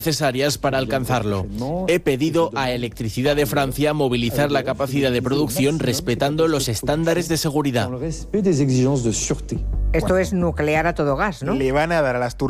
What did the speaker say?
necesarias para alcanzarlo. He pedido a Electricidad de Francia movilizar la capacidad de producción respetando los estándares de seguridad. Esto es nuclear a todo gas, ¿no? Le van a dar a las